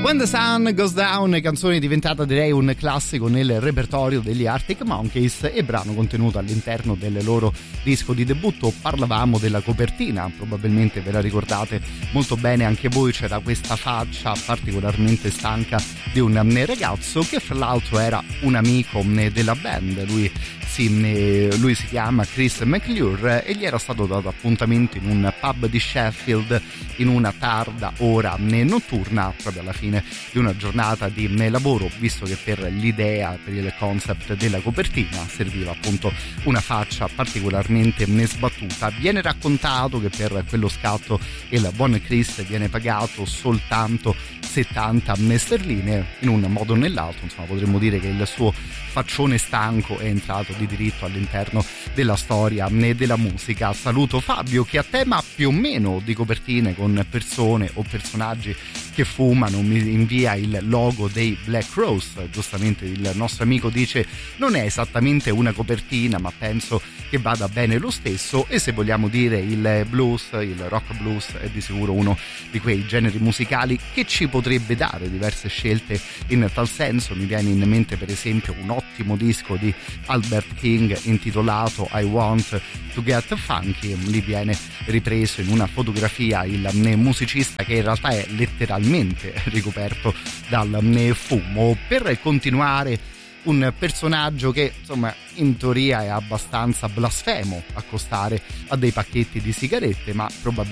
When the Sun Goes Down, canzone diventata direi un classico nel repertorio degli Arctic Monkeys e brano contenuto all'interno del loro disco di debutto. Parlavamo della copertina, probabilmente ve la ricordate molto bene anche voi, c'era questa faccia particolarmente stanca di un ragazzo che fra l'altro era un amico della band. Lui si chiama Chris McClure e gli era stato dato appuntamento in un pub di Sheffield in una tarda ora notturna, proprio alla fine di una giornata di lavoro, visto che per l'idea, per il concept della copertina serviva appunto una faccia particolarmente sbattuta. Viene raccontato che per quello scatto il buon Chris viene pagato soltanto 70 sterline. In un modo o nell'altro, insomma, potremmo dire che il suo faccione stanco è entrato di diritto all'interno della storia e della musica. Saluto Fabio, che a tema più o meno di copertine con persone o personaggi che fumano mi invia il logo dei Black Rose. Giustamente il nostro amico dice non è esattamente una copertina, ma penso che vada bene lo stesso. E se vogliamo dire il blues, il rock blues è di sicuro uno di quei generi musicali che ci potrebbe dare diverse scelte in tal senso. Mi viene in mente per esempio un ottimo disco di Albert King intitolato I Want to Get Funky. Lì viene ripreso in una fotografia il musicista che in realtà è letteralmente ricoperto dal fumo. Per continuare, un personaggio che insomma in teoria è abbastanza blasfemo accostare a dei pacchetti di sigarette, ma probabilmente